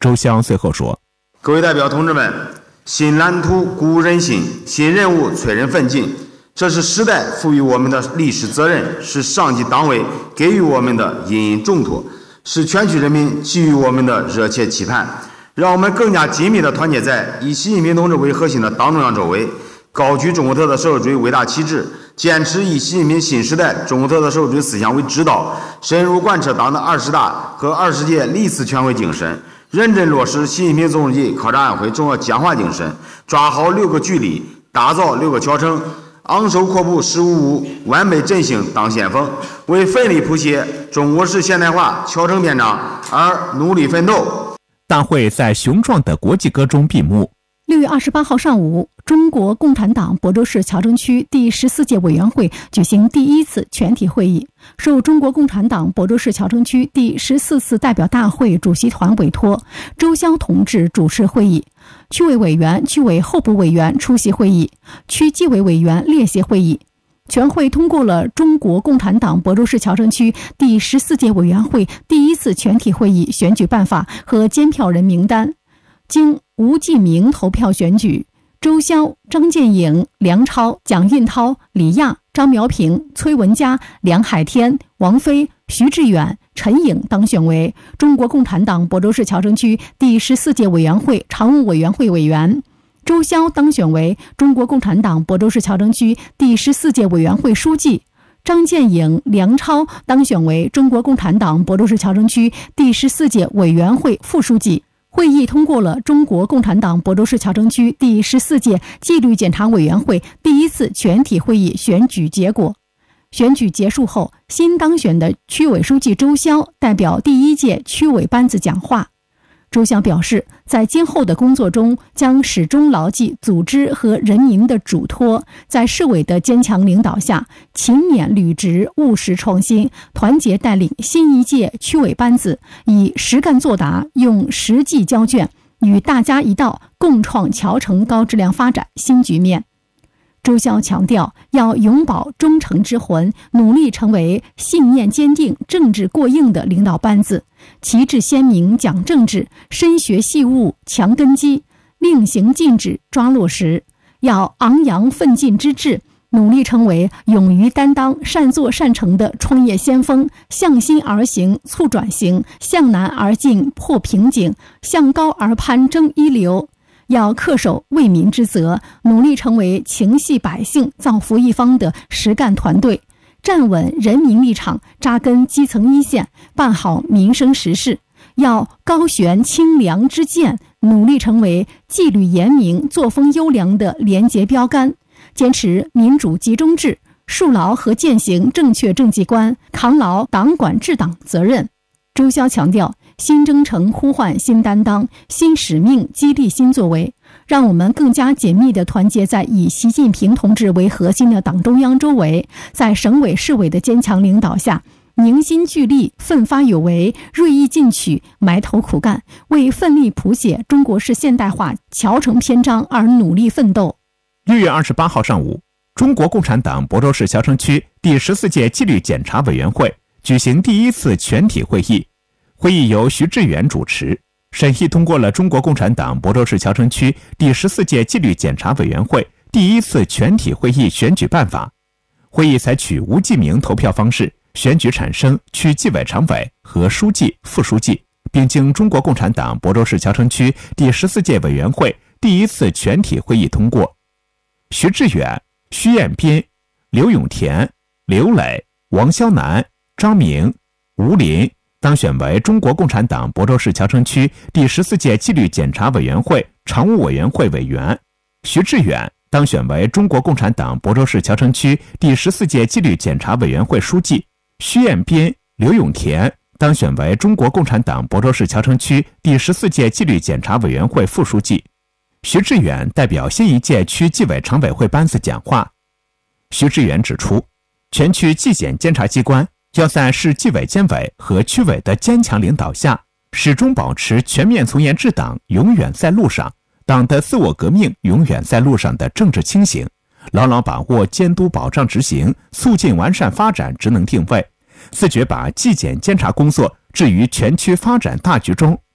周湘随后说： 各位代表同志们，新蓝图鼓舞人心，新任务催人奋进，这是时代赋予我们的历史责任，是上级党委给予我们的殷殷重托，是全区人民给予我们的热切期盼。让我们更加紧密地团结在以习近平同志为核心的党中央周围，高举中国特色社会主义伟大旗帜，坚持以习近平新时代中国特色社会主义思想为指导，深入贯彻党的20大和20届历次全会精神，认真落实习近平总书记考察安徽重要讲话精神，抓好6个距离，打造6个桥程，昂首阔步15五，完美振兴当先锋，为奋力谱写中国式现代化桥程篇章而努力奋斗。 大会在雄壮的国际歌中闭幕。 6月28号上午，中国共产党亳州市谯城区第14届委员会举行第1次全体会议，受中国共产党亳州市谯城区第14次代表大会主席团委托，周湘同志主持会议，区委委员、区委候补委员出席会议，区纪委委员列席会议。全会通过了中国共产党亳州市谯城区第14届委员会第1次全体会议选举办法和监票人名单，经吴继明投票选举，周湘、张建颖、梁超、蒋运涛、李亚、张苗平、崔文佳、梁海天、王飞、徐志远、陈颖当选为中国共产党亳州市谯城区第14届委员会常务委员会委员。周湘当选为中国共产党亳州市谯城区第14届委员会书记，张建颖、梁超当选为中国共产党亳州市谯城区第14届委员会副书记。会议通过了中国共产党亳州市谯城区第14届纪律检查委员会第1次全体会议选举结果。选举结束后，新当选的区委书记周湘代表第1届区委班子讲话。周湘表示，在今后的工作中将始终牢记组织和人民的嘱托，在市委的坚强领导下，勤勉履职，务实创新，团结带领新一届区委班子以实干作答，用实际交卷，与大家一道共创桥城高质量发展新局面。周湘强调，要永葆忠诚之魂，努力成为信念坚定、政治过硬的领导班子，旗帜鲜明讲政治，深学细悟强根基，令行禁止抓落实。要昂扬奋进之志，努力成为勇于担当、善作善成的创业先锋，向心而行促转型，向难而进破瓶颈，向高而攀争一流。要恪守为民之责，努力成为情系百姓、造福一方的实干团队，站稳人民立场，扎根基层一线，办好民生实事。要高悬清良之剑，努力成为纪律严明、作风优良的廉洁标杆，坚持民主集中制，树牢和践行正确政绩观，扛牢党管治党责任。周湘强调，新征程呼唤新担当，新使命激励新作为，让我们更加紧密地团结在以习近平同志为核心的党中央周围，在省委市委的坚强领导下，凝心聚力，奋发有为，锐意进取，埋头苦干，为奋力谱写中国式现代化桥程篇章而努力奋斗。 6月28号上午，中国共产党亳州市谯城区第14届纪律检查委员会举行第1次全体会议，会议由徐志远主持，审议通过了中国共产党亳州市谯城区第14届纪律检查委员会第1次全体会议选举办法。会议采取无记名投票方式选举产生区纪委常委和书记、副书记，并经中国共产党亳州市谯城区第14届委员会第1次全体会议通过。徐志远、徐彦斌、刘永田、刘磊、王肖南、张明、吴林当选为中国共产党亳州市谯城区第14届纪律检查委员会常务委员会委员，徐志远当选为中国共产党亳州市谯城区第14届纪律检查委员会书记，徐彦斌、刘永田当选为中国共产党亳州市谯城区第14届纪律检查委员会副书记。徐志远代表新一届区纪委常委会班子讲话。徐志远指出，全区纪检监察机关要在市纪委监委和区委的坚强领导下，始终保持全面从严治党永远在路上，党的自我革命永远在路上的政治清醒，牢牢把握监督保障执行、促进完善发展职能定位，自觉把纪检监察工作置于全区发展大局中，